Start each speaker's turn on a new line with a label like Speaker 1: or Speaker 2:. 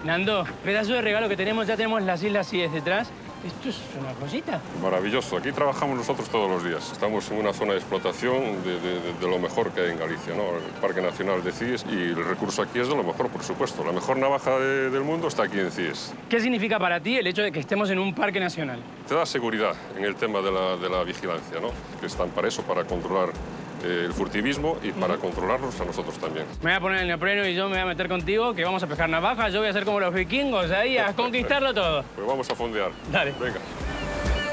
Speaker 1: Nando, pedazo de regalo que tenemos, ya tenemos las Islas Cíes detrás. Esto es una joyita.
Speaker 2: Maravilloso. Aquí trabajamos nosotros todos los días. Estamos en una zona de explotación de lo mejor que hay en Galicia, ¿no? El Parque Nacional de Cíes, y el recurso aquí es de lo mejor, por supuesto. La mejor navaja del mundo está aquí en Cíes.
Speaker 1: ¿Qué significa para ti el hecho de que estemos en un parque nacional?
Speaker 2: Te da seguridad en el tema de la vigilancia, ¿no? Que están para eso, para controlar el furtivismo y para controlarnos a nosotros también.
Speaker 1: Me voy a poner el neopreno y yo me voy a meter contigo, que vamos a pescar navajas. Yo voy a ser como los vikingos ahí, a conquistarlo todo.
Speaker 2: Pues vamos a fondear.
Speaker 1: Dale.
Speaker 2: Venga.